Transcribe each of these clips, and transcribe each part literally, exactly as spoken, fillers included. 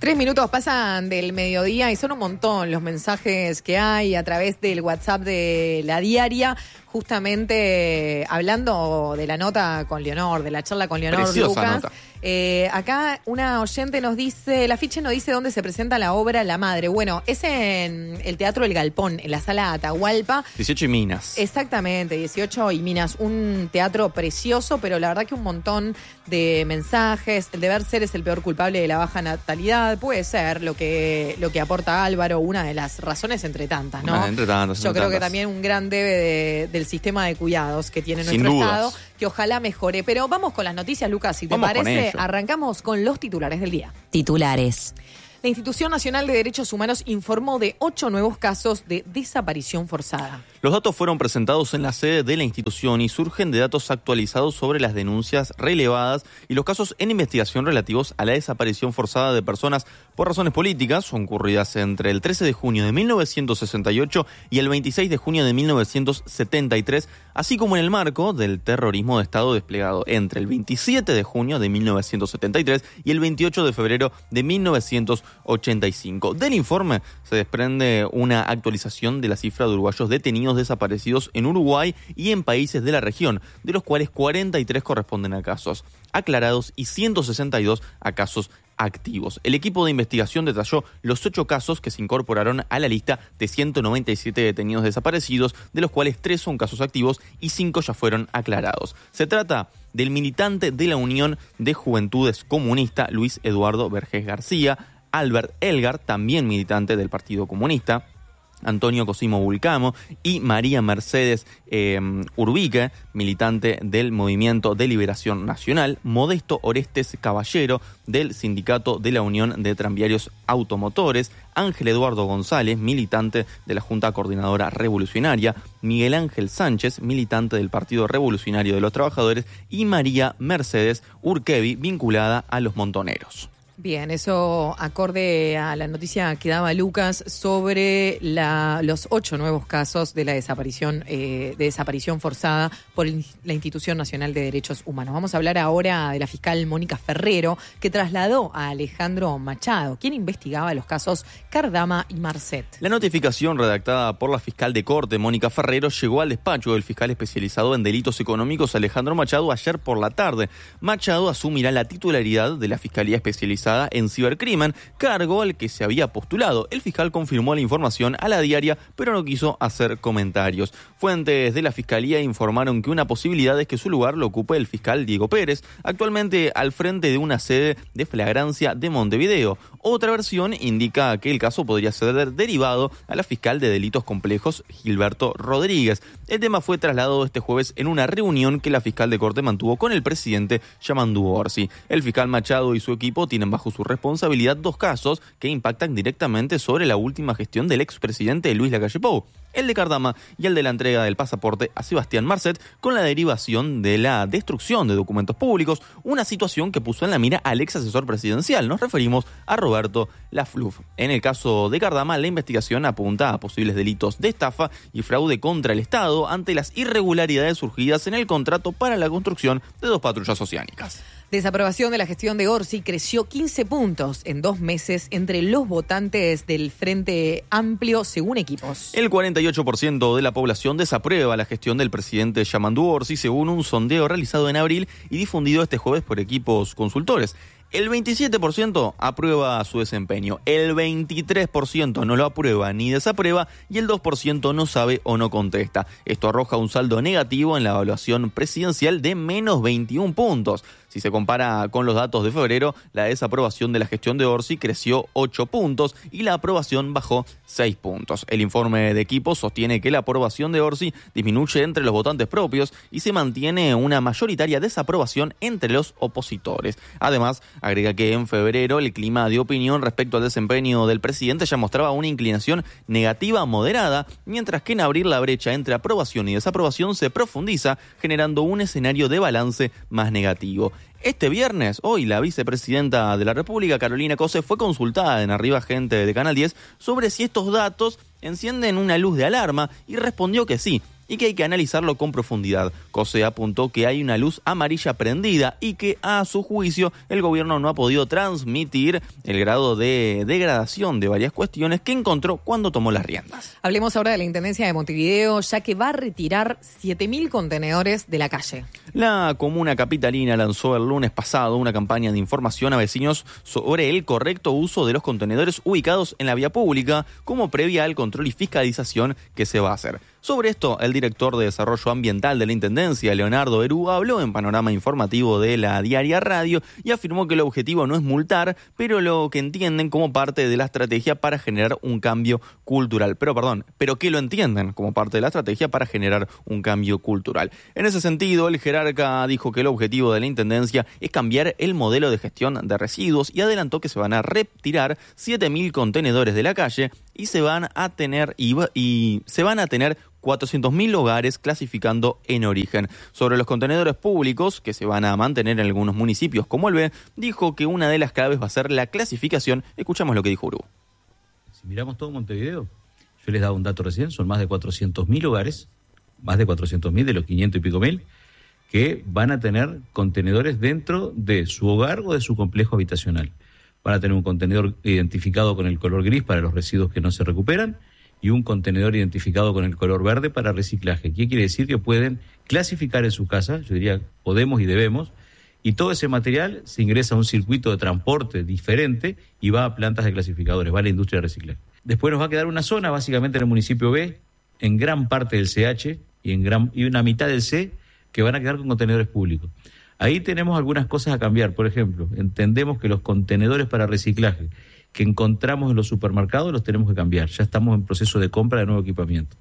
Tres minutos pasan del mediodía y son un montón los mensajes que hay a través del WhatsApp de La Diaria, justamente hablando de la nota con Leonor, de la charla con Leonor Preciosa Lucas. nota. Eh, acá una oyente nos dice, el afiche nos dice dónde se presenta la obra La Madre. Bueno, es en el Teatro El Galpón, en la Sala Atahualpa. dieciocho y Minas. Exactamente, dieciocho y Minas. Un teatro precioso, pero la verdad que un montón de mensajes. El deber ser es el peor culpable de la baja natalidad. Puede ser lo que, lo que aporta Álvaro, una de las razones entre tantas, ¿no? Ah, entre tantas, Yo entre creo que tantas. también un gran debe de, del sistema de cuidados que tiene Sin nuestro dudas. Estado, que ojalá mejore. Pero vamos con las noticias, Lucas, si te Vamos con parece, ello. arrancamos con los titulares del día. Titulares. La Institución Nacional de Derechos Humanos informó de ocho nuevos casos de desaparición forzada. Los datos fueron presentados en la sede de la institución y surgen de datos actualizados sobre las denuncias relevadas y los casos en investigación relativos a la desaparición forzada de personas por razones políticas ocurridas entre el trece de junio de mil novecientos sesenta y ocho y el veintiséis de junio de mil novecientos setenta y tres, así como en el marco del terrorismo de Estado desplegado entre el veintisiete de junio de mil novecientos setenta y tres y el veintiocho de febrero de mil novecientos ochenta y cinco. Del informe se desprende una actualización de la cifra de uruguayos detenidos desaparecidos en Uruguay y en países de la región, de los cuales cuarenta y tres corresponden a casos aclarados y ciento sesenta y dos a casos activos. El equipo de investigación detalló los ocho casos que se incorporaron a la lista de ciento noventa y siete detenidos desaparecidos, de los cuales tres son casos activos y cinco ya fueron aclarados. Se trata del militante de la Unión de Juventudes Comunista, Luis Eduardo Vergés García, Albert Elgar, también militante del Partido Comunista, Antonio Cosimo Vulcamo y María Mercedes eh, Urbique, militante del Movimiento de Liberación Nacional, Modesto Orestes Caballero, del Sindicato de la Unión de Tranviarios Automotores, Ángel Eduardo González, militante de la Junta Coordinadora Revolucionaria, Miguel Ángel Sánchez, militante del Partido Revolucionario de los Trabajadores, y María Mercedes Urquevi, vinculada a los Montoneros. Bien, eso acorde a la noticia que daba Lucas sobre la, los ocho nuevos casos de la desaparición eh, de desaparición forzada por la Institución Nacional de Derechos Humanos. Vamos a hablar ahora de la fiscal Mónica Ferrero, que trasladó a Alejandro Machado, quien investigaba los casos Cardama y Marcet. La notificación redactada por la fiscal de corte, Mónica Ferrero, llegó al despacho del fiscal especializado en delitos económicos, Alejandro Machado, ayer por la tarde. Machado asumirá la titularidad de la Fiscalía Especializada en Cibercrimen, cargo al que se había postulado. El fiscal confirmó la información a La Diaria, pero no quiso hacer comentarios. Fuentes de la Fiscalía informaron que una posibilidad es que su lugar lo ocupe el fiscal Diego Pérez, actualmente al frente de una sede de flagrancia de Montevideo. Otra versión indica que el caso podría ser derivado a la fiscal de delitos complejos, Gilberto Rodríguez. El tema fue trasladado este jueves en una reunión que la fiscal de corte mantuvo con el presidente Yamandu Orsi. El fiscal Machado y su equipo tienen bajo su responsabilidad dos casos que impactan directamente sobre la última gestión del expresidente Luis Lacalle Pou, el de Cardama y el de la entrega del pasaporte a Sebastián Marcet, con la derivación de la destrucción de documentos públicos, una situación que puso en la mira al ex asesor presidencial. Nos referimos a Roberto Lafluf. En el caso de Cardama, la investigación apunta a posibles delitos de estafa y fraude contra el Estado ante las irregularidades surgidas en el contrato para la construcción de dos patrullas oceánicas. Desaprobación de la gestión de Orsi creció quince puntos en dos meses entre los votantes del Frente Amplio, según equipos. El cuarenta y ocho por ciento de la población desaprueba la gestión del presidente Yamandu Orsi, según un sondeo realizado en abril y difundido este jueves por equipos consultores. El veintisiete por ciento aprueba su desempeño, el veintitrés por ciento no lo aprueba ni desaprueba y el dos por ciento no sabe o no contesta. Esto arroja un saldo negativo en la evaluación presidencial de menos veintiún puntos. Si se compara con los datos de febrero, la desaprobación de la gestión de Orsi creció ocho puntos y la aprobación bajó seis puntos. El informe de equipos sostiene que la aprobación de Orsi disminuye entre los votantes propios y se mantiene una mayoritaria desaprobación entre los opositores. Además, agrega que en febrero el clima de opinión respecto al desempeño del presidente ya mostraba una inclinación negativa moderada, mientras que en abril la brecha entre aprobación y desaprobación se profundiza, generando un escenario de balance más negativo. Este viernes, hoy, la vicepresidenta de la República, Carolina Cose, fue consultada en Arriba Gente de Canal diez sobre si estos datos encienden una luz de alarma y respondió que sí, y que hay que analizarlo con profundidad. COSE apuntó que hay una luz amarilla prendida y que, a su juicio, el gobierno no ha podido transmitir el grado de degradación de varias cuestiones que encontró cuando tomó las riendas. Hablemos ahora de la Intendencia de Montevideo, ya que va a retirar siete mil contenedores de la calle. La comuna capitalina lanzó el lunes pasado una campaña de información a vecinos sobre el correcto uso de los contenedores ubicados en la vía pública como previa al control y fiscalización que se va a hacer. Sobre esto, el director de Desarrollo Ambiental de la Intendencia, Leonardo Eru, habló en Panorama Informativo de la Diaria Radio y afirmó que el objetivo no es multar, pero lo que entienden como parte de la estrategia para generar un cambio cultural. Pero perdón, pero que lo entienden como parte de la estrategia para generar un cambio cultural. En ese sentido, el jerarca dijo que el objetivo de la Intendencia es cambiar el modelo de gestión de residuos y adelantó que se van a retirar siete mil contenedores de la calle y se van a tener y, y se van a tener cuatrocientos mil hogares clasificando en origen. Sobre los contenedores públicos que se van a mantener en algunos municipios como el B, dijo que una de las claves va a ser la clasificación. Escuchamos lo que dijo Uru. Si miramos todo Montevideo, yo les daba un dato recién, son más de cuatrocientos mil hogares, más de cuatrocientos mil de los quinientos y pico mil, que van a tener contenedores dentro de su hogar o de su complejo habitacional. Van a tener un contenedor identificado con el color gris para los residuos que no se recuperan y un contenedor identificado con el color verde para reciclaje. ¿Qué quiere decir? Que pueden clasificar en su casa, yo diría podemos y debemos, y todo ese material se ingresa a un circuito de transporte diferente y va a plantas de clasificadores, va a la industria de reciclaje. Después nos va a quedar una zona, básicamente en el municipio B, en gran parte del C H y en gran y una mitad del C, que van a quedar con contenedores públicos. Ahí tenemos algunas cosas a cambiar. Por ejemplo, entendemos que los contenedores para reciclaje que encontramos en los supermercados los tenemos que cambiar. Ya estamos en proceso de compra de nuevo equipamiento.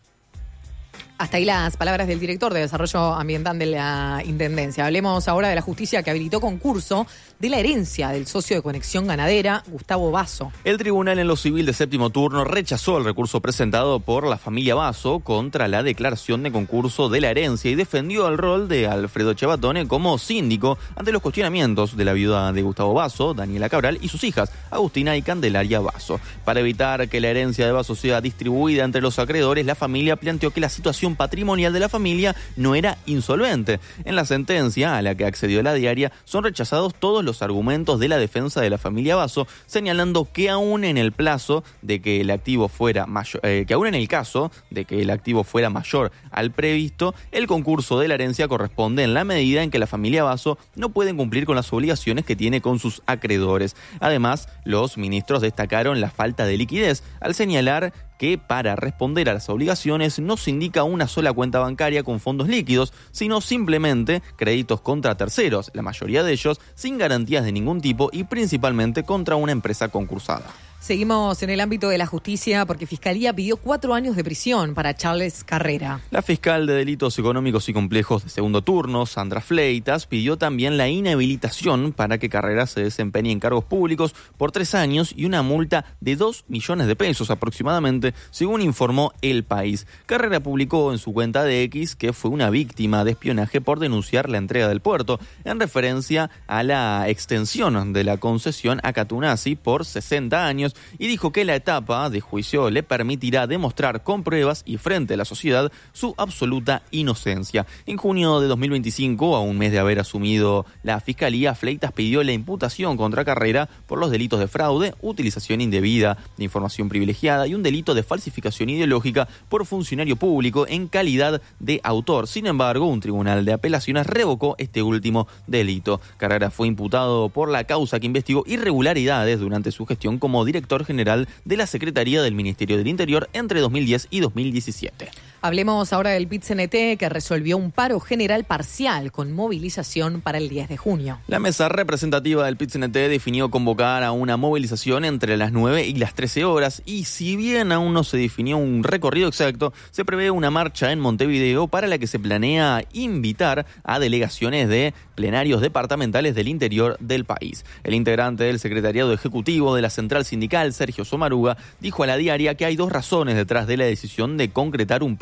Hasta ahí las palabras del director de Desarrollo Ambiental de la Intendencia. Hablemos ahora de la justicia que habilitó concurso de la herencia del socio de Conexión Ganadera, Gustavo Basso. El tribunal en lo civil de séptimo turno rechazó el recurso presentado por la familia Basso contra la declaración de concurso de la herencia y defendió el rol de Alfredo Chevatone como síndico ante los cuestionamientos de la viuda de Gustavo Basso, Daniela Cabral, y sus hijas, Agustina y Candelaria Basso. Para evitar que la herencia de Basso sea distribuida entre los acreedores, la familia planteó que la situación patrimonial de la familia no era insolvente. En la sentencia a la que accedió la diaria son rechazados todos los argumentos de la defensa de la familia Basso, señalando que aún en el plazo de que el activo fuera mayor, eh, que aún en el caso de que el activo fuera mayor al previsto, el concurso de la herencia corresponde en la medida en que la familia Basso no puede cumplir con las obligaciones que tiene con sus acreedores. Además, los ministros destacaron la falta de liquidez al señalar que para responder a las obligaciones no se indica una sola cuenta bancaria con fondos líquidos, sino simplemente créditos contra terceros, la mayoría de ellos sin garantías de ningún tipo y principalmente contra una empresa concursada. Seguimos en el ámbito de la justicia porque Fiscalía pidió cuatro años de prisión para Charles Carrera. La fiscal de Delitos Económicos y Complejos de segundo turno, Sandra Fleitas, pidió también la inhabilitación para que Carrera se desempeñe en cargos públicos por tres años y una multa de dos millones de pesos aproximadamente, según informó El País. Carrera publicó en su cuenta de X que fue una víctima de espionaje por denunciar la entrega del puerto, en referencia a la extensión de la concesión a Catunasi por sesenta años, y dijo que la etapa de juicio le permitirá demostrar con pruebas y frente a la sociedad su absoluta inocencia. En junio de dos mil veinticinco, a un mes de haber asumido la Fiscalía, Fleitas pidió la imputación contra Carrera por los delitos de fraude, utilización indebida de información privilegiada y un delito de falsificación ideológica por funcionario público en calidad de autor. Sin embargo, un tribunal de apelaciones revocó este último delito. Carrera fue imputado por la causa que investigó irregularidades durante su gestión como director director general de la Secretaría del Ministerio del Interior entre dos mil diez y dos mil diecisiete. Hablemos ahora del P I T C N T, que resolvió un paro general parcial con movilización para el diez de junio. La mesa representativa del P I T C N T definió convocar a una movilización entre las nueve y las trece horas y si bien aún no se definió un recorrido exacto, se prevé una marcha en Montevideo para la que se planea invitar a delegaciones de plenarios departamentales del interior del país. El integrante del secretariado ejecutivo de la central sindical, Sergio Somaruga, dijo a la diaria que hay dos razones detrás de la decisión de concretar un paro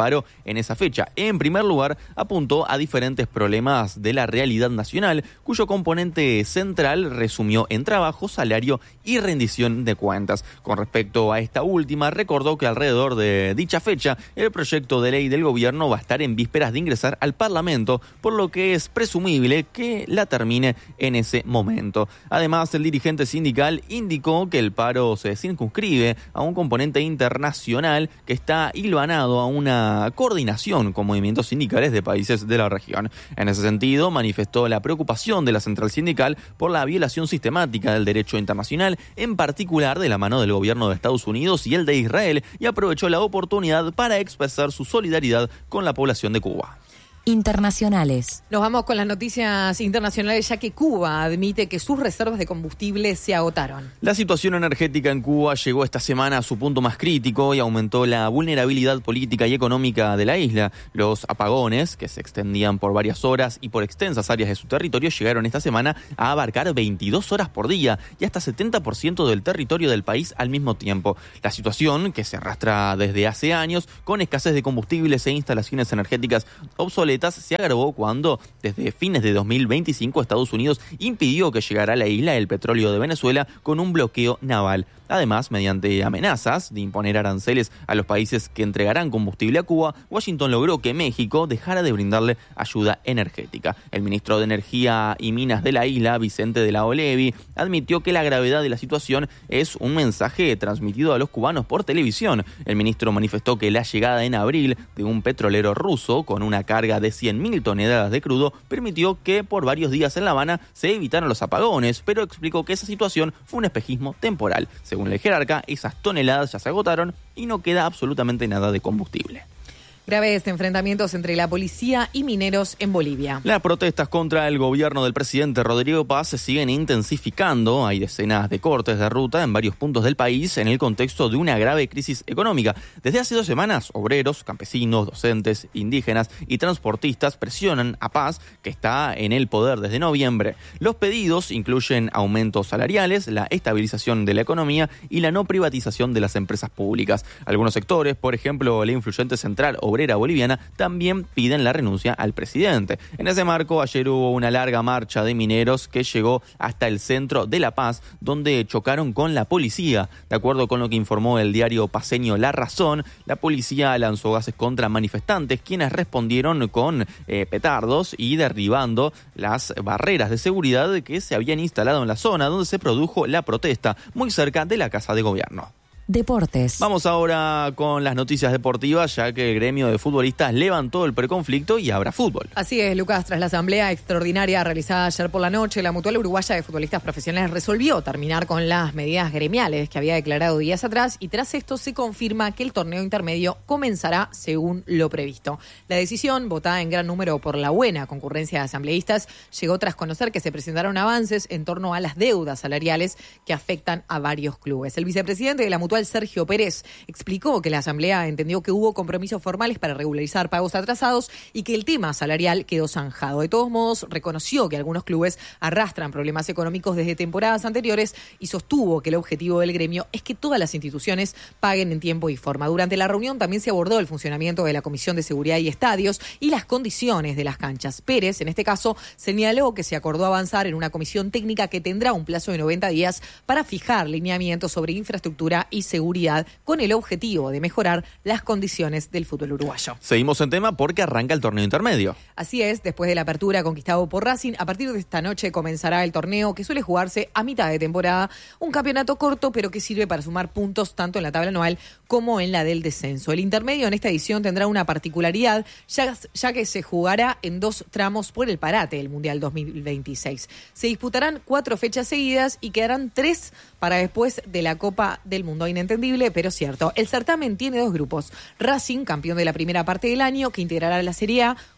paro en esa fecha. En primer lugar, apuntó a diferentes problemas de la realidad nacional, cuyo componente central resumió en trabajo, salario y rendición de cuentas. Con respecto a esta última, recordó que alrededor de dicha fecha, el proyecto de ley del gobierno va a estar en vísperas de ingresar al Parlamento, por lo que es presumible que la termine en ese momento. Además, el dirigente sindical indicó que el paro se circunscribe a un componente internacional que está hilvanado a una coordinación con movimientos sindicales de países de la región. En ese sentido, manifestó la preocupación de la central sindical por la violación sistemática del derecho internacional, en particular de la mano del gobierno de Estados Unidos y el de Israel, y aprovechó la oportunidad para expresar su solidaridad con la población de Cuba. Internacionales. Nos vamos con las noticias internacionales, ya que Cuba admite que sus reservas de combustible se agotaron. La situación energética en Cuba llegó esta semana a su punto más crítico y aumentó la vulnerabilidad política y económica de la isla. Los apagones, que se extendían por varias horas y por extensas áreas de su territorio, llegaron esta semana a abarcar veintidós horas por día y hasta setenta por ciento del territorio del país al mismo tiempo. La situación, que se arrastra desde hace años, con escasez de combustibles e instalaciones energéticas obsoletas, se agravó cuando, desde fines de dos mil veinticinco, Estados Unidos impidió que llegara a la isla el petróleo de Venezuela con un bloqueo naval. Además, mediante amenazas de imponer aranceles a los países que entregarán combustible a Cuba, Washington logró que México dejara de brindarle ayuda energética. El ministro de Energía y Minas de la isla, Vicente de la Olevi, admitió que la gravedad de la situación es un mensaje transmitido a los cubanos por televisión. El ministro manifestó que la llegada en abril de un petrolero ruso con una carga de cien mil toneladas de crudo permitió que por varios días en La Habana se evitaran los apagones, pero explicó que esa situación fue un espejismo temporal. Según el jerarca, esas toneladas ya se agotaron y no queda absolutamente nada de combustible. Graves enfrentamientos entre la policía y mineros en Bolivia. Las protestas contra el gobierno del presidente Rodrigo Paz se siguen intensificando. Hay decenas de cortes de ruta en varios puntos del país en el contexto de una grave crisis económica. Desde hace dos semanas, obreros, campesinos, docentes, indígenas y transportistas presionan a Paz, que está en el poder desde noviembre. Los pedidos incluyen aumentos salariales, la estabilización de la economía y la no privatización de las empresas públicas. Algunos sectores, por ejemplo, la influyente central obrera boliviana, también piden la renuncia al presidente. En ese marco, ayer hubo una larga marcha de mineros que llegó hasta el centro de La Paz, donde chocaron con la policía. De acuerdo con lo que informó el diario paceño La Razón, la policía lanzó gases contra manifestantes, quienes respondieron con eh, petardos y derribando las barreras de seguridad que se habían instalado en la zona donde se produjo la protesta, muy cerca de la Casa de Gobierno. Deportes. Vamos ahora con las noticias deportivas, ya que el gremio de futbolistas levantó el preconflicto y habrá fútbol. Así es, Lucas. Tras la asamblea extraordinaria realizada ayer por la noche, la Mutual Uruguaya de Futbolistas Profesionales resolvió terminar con las medidas gremiales que había declarado días atrás, y tras esto se confirma que el torneo intermedio comenzará según lo previsto. La decisión, votada en gran número por la buena concurrencia de asambleístas, llegó tras conocer que se presentaron avances en torno a las deudas salariales que afectan a varios clubes. El vicepresidente de la Mutual, Sergio Pérez, explicó que la Asamblea entendió que hubo compromisos formales para regularizar pagos atrasados y que el tema salarial quedó zanjado. De todos modos, reconoció que algunos clubes arrastran problemas económicos desde temporadas anteriores y sostuvo que el objetivo del gremio es que todas las instituciones paguen en tiempo y forma. Durante la reunión también se abordó el funcionamiento de la Comisión de Seguridad y Estadios y las condiciones de las canchas. Pérez, en este caso, señaló que se acordó avanzar en una comisión técnica que tendrá un plazo de noventa días para fijar lineamientos sobre infraestructura y seguridad, con el objetivo de mejorar las condiciones del fútbol uruguayo. Seguimos en tema porque arranca el torneo intermedio. Así es, después de la apertura conquistado por Racing, a partir de esta noche comenzará el torneo, que suele jugarse a mitad de temporada, un campeonato corto pero que sirve para sumar puntos tanto en la tabla anual como en la del descenso. El intermedio en esta edición tendrá una particularidad, ya, ya que se jugará en dos tramos por el parate del Mundial dos mil veintiséis. Se disputarán cuatro fechas seguidas y quedarán tres para después de la Copa del Mundo. Inentendible, pero cierto. El certamen tiene dos grupos. Racing, campeón de la primera parte del año, que integrará la Serie A,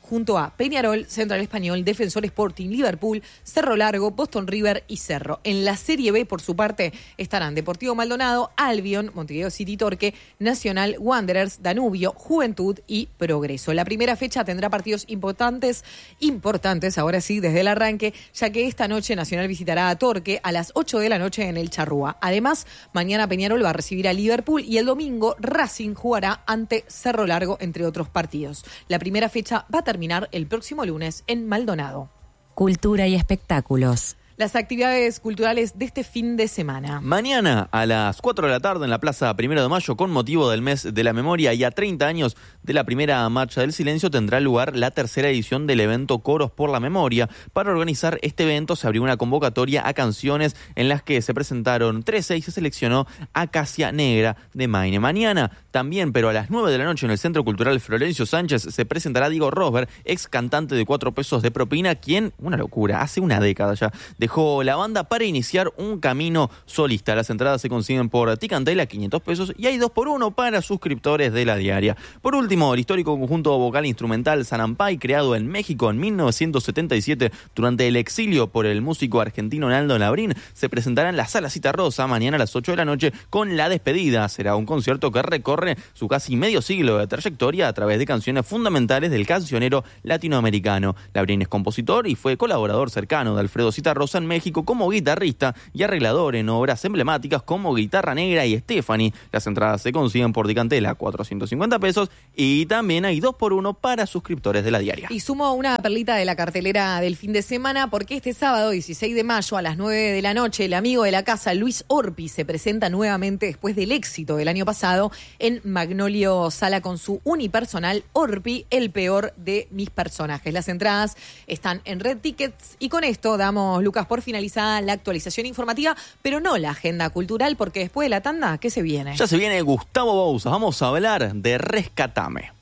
junto a Peñarol, Central Español, Defensor Sporting, Liverpool, Cerro Largo, Boston River y Cerro. En la Serie B, por su parte, estarán Deportivo Maldonado, Albion, Montevideo City Torque, Nacional, Wanderers, Danubio, Juventud y Progreso. La primera fecha tendrá partidos importantes, importantes, ahora sí, desde el arranque, ya que esta noche Nacional visitará a Torque a las ocho de la noche en el Charrúa. Además, mañana Peñarol va a recibir a Liverpool y el domingo Racing jugará ante Cerro Largo, entre otros partidos. La primera fecha va a terminar el próximo lunes en Maldonado. Cultura y espectáculos. Las actividades culturales de este fin de semana. Mañana a las cuatro de la tarde en la Plaza Primero de Mayo, con motivo del mes de la memoria y a treinta años de la primera Marcha del Silencio, tendrá lugar la tercera edición del evento Coros por la Memoria. Para organizar este evento se abrió una convocatoria a canciones en las que se presentaron trece y se seleccionó Acacia Negra de Maine. Mañana también, pero a las nueve de la noche en el Centro Cultural Florencio Sánchez, se presentará Diego Rosberg, ex cantante de Cuatro Pesos de Propina, quien, una locura, hace una década ya, dejó la banda para iniciar un camino solista. Las entradas se consiguen por Ticantel a quinientos pesos y hay dos por uno para suscriptores de la diaria. Por último, el histórico conjunto vocal instrumental Sanampay, creado en México en mil novecientos setenta y siete durante el exilio por el músico argentino Naldo Labrín, se presentará en la Sala Cita Rosa mañana a las ocho de la noche con La Despedida. Será un concierto que recorre su casi medio siglo de trayectoria a través de canciones fundamentales del cancionero latinoamericano. Labrín es compositor y fue colaborador cercano de Alfredo Citarrosa en México como guitarrista y arreglador en obras emblemáticas como Guitarra Negra y Stephanie. Las entradas se consiguen por Ticantel a cuatrocientos cincuenta pesos y también hay dos por uno para suscriptores de la diaria. Y sumo una perlita de la cartelera del fin de semana, porque este sábado dieciséis de mayo a las nueve de la noche el amigo de la casa Luis Orpi se presenta nuevamente después del éxito del año pasado en Magnolio Sala con su unipersonal Orpi, el peor de mis personajes. Las entradas están en Red Tickets y con esto damos, Lucas, por finalizada la actualización informativa, pero no la agenda cultural, porque después de la tanda, ¿qué se viene? Ya se viene Gustavo Bouza. Vamos a hablar de Rescatame.